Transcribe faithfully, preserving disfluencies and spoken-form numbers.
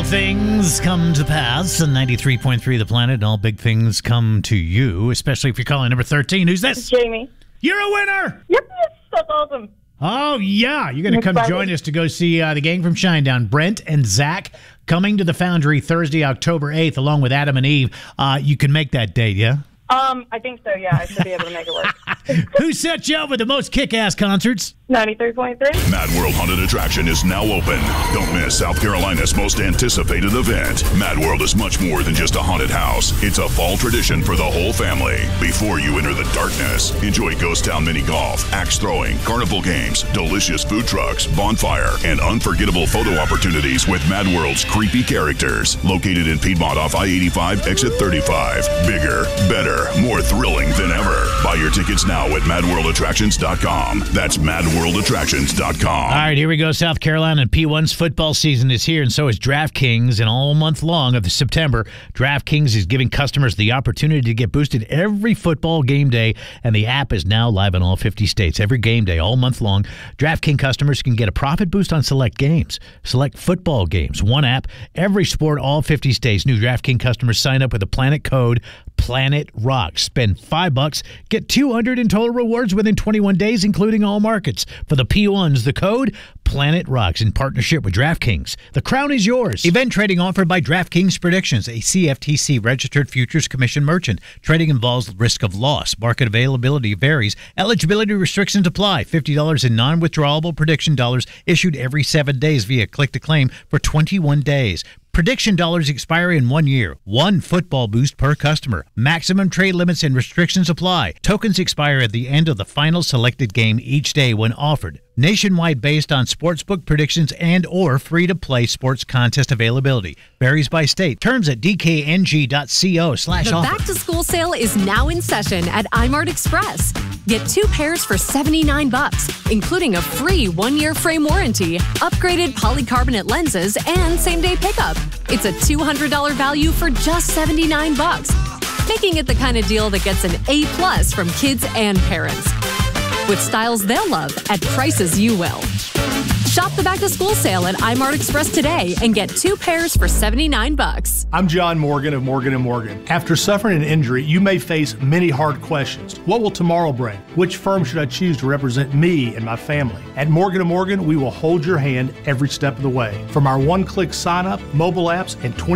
things come to pass on ninety-three point three The Planet, and all big things come to you, especially if you're calling number thirteen. Who's this? Jamie. You're a winner! Yep, that's awesome. Oh, yeah. You're going to come Friday. join us to go see uh, the gang from Shinedown, Brent and Zach, coming to the Foundry Thursday, October eighth, along with Adam and Eve. Uh, you can make that date, yeah? Um, I think so, yeah. I should be able to make it work. Who set you up with the most kick-ass concerts? ninety-three point three. Mad World Haunted Attraction is now open. Don't miss South Carolina's most anticipated event. Mad World is much more than just a haunted house. It's a fall tradition for the whole family. Before you enter the darkness, enjoy Ghost Town mini golf, axe throwing, carnival games, delicious food trucks, bonfire, and unforgettable photo opportunities with Mad World's creepy characters. Located in Piedmont off I eighty-five, exit thirty-five. Bigger, better, more thrilling than ever. Buy your tickets now at mad world attractions dot com. That's mad world attractions dot com. All right, here we go. South Carolina and P one's football season is here, and so is DraftKings. And all month long of September, DraftKings is giving customers the opportunity to get boosted every football game day, and the app is now live in all fifty states. Every game day, all month long, DraftKings customers can get a profit boost on select games, select football games, one app, every sport, all fifty states. New DraftKings customers sign up with a Planet code, Planet Rocks. Spend five bucks, get two hundred in total rewards within twenty-one days, including all markets. For the P ones, the code Planet Rocks in partnership with DraftKings. The crown is yours. Event trading offered by DraftKings Predictions, a C F T C registered futures commission merchant. Trading involves risk of loss. Market availability varies. Eligibility restrictions apply. fifty dollars in non-withdrawable prediction dollars issued every seven days via click to claim for twenty-one days. Prediction dollars expire in one year. One football boost per customer. Maximum trade limits and restrictions apply. Tokens expire at the end of the final selected game each day when offered. Nationwide based on sportsbook predictions and or free-to-play sports contest availability. Varies by state. Terms at d k n g dot co slash The offer. back-to-school sale is now in session at iMart Express. Get two pairs for seventy-nine bucks, including a free one-year frame warranty, upgraded polycarbonate lenses, and same-day pickup. It's a two hundred dollars value for just seventy-nine bucks, making it the kind of deal that gets an A plus from kids and parents. With styles they'll love at prices you will. Shop the back-to-school sale at iMart Express today and get two pairs for seventy-nine bucks. I'm John Morgan of Morgan and Morgan. After suffering an injury, you may face many hard questions. What will tomorrow bring? Which firm should I choose to represent me and my family? At Morgan and Morgan, we will hold your hand every step of the way. From our one-click sign-up, mobile apps, and twenty